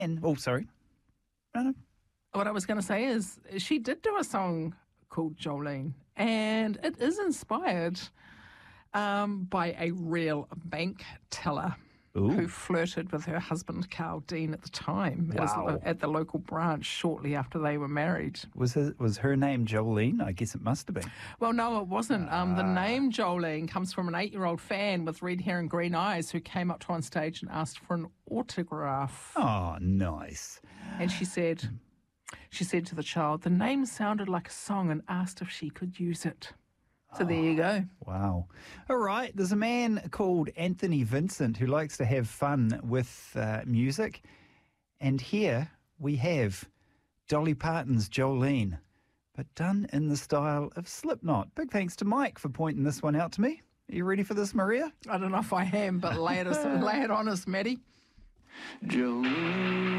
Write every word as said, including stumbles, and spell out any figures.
And, oh, sorry. No, no. What I was going to say is she did do a song called Jolene, and it is inspired um, by a real bank teller Ooh. who flirted with her husband, Carl Dean, at the time Wow. as, at the local branch shortly after they were married. Was her, was her name Jolene? I guess it must have been. Well, no, it wasn't. Um, the Ah. name Jolene comes from an eight-year-old fan with red hair and green eyes who came up to on stage and asked for an autograph. Oh, nice. And she said, she said to the child, the name sounded like a song and asked if she could use it. So there you go. Wow. All right. There's a man called Anthony Vincent who likes to have fun with uh, music. And here we have Dolly Parton's Jolene, but done in the style of Slipknot. Big thanks to Mike for pointing this one out to me. Are you ready for this, Maria? I don't know if I am, but lay it, lay it on us, Maddie. Jolene.